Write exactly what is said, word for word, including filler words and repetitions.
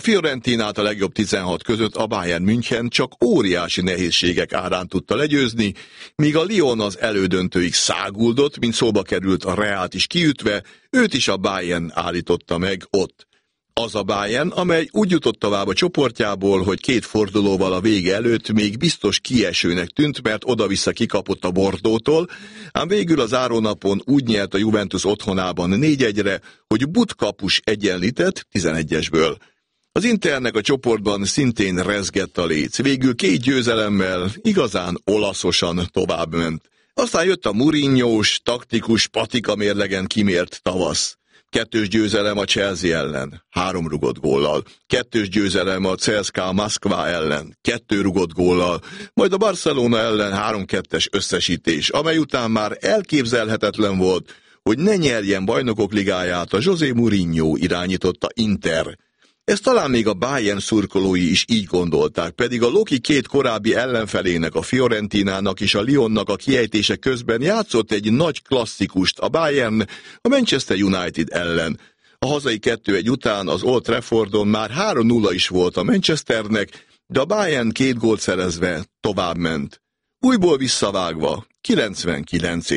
Fiorentinát a legjobb tizenhat között a Bayern München csak óriási nehézségek árán tudta legyőzni, míg a Lyon az elődöntőig száguldott, mint szóba került a Reált is kiütve, őt is a Bayern állította meg ott. Az a Bayern, amely úgy jutott tovább a csoportjából, hogy két fordulóval a vége előtt még biztos kiesőnek tűnt, mert oda-vissza kikapott a Bordeaux-tól, ám végül az zárónapon úgy nyert a Juventus otthonában négy egyre, hogy Butt kapus egyenlített tizenegyesből. Az Internek a csoportban szintén rezgett a léc, végül két győzelemmel igazán olaszosan továbbment. Aztán jött a Mourinhós, taktikus, patika mérlegen kimért tavasz. Kettős győzelem a Chelsea ellen, három rugott góllal. Kettős győzelem a cé es ká á Moszkva ellen, kettő rugott góllal. Majd a Barcelona ellen három kettes összesítés, amely után már elképzelhetetlen volt, hogy ne nyerjen bajnokok ligáját a José Mourinho irányította Inter. Ezt talán még a Bayern szurkolói is így gondolták, pedig a Loki két korábbi ellenfelének, a Fiorentinának és a Lyonnak a kiejtése közben játszott egy nagy klasszikust a Bayern a Manchester United ellen. A hazai kettő egy után az Old Traffordon már három nulla is volt a Manchesternek, de a Bayern két gólt szerezve továbbment. Újból visszavágva kilencvenkilenc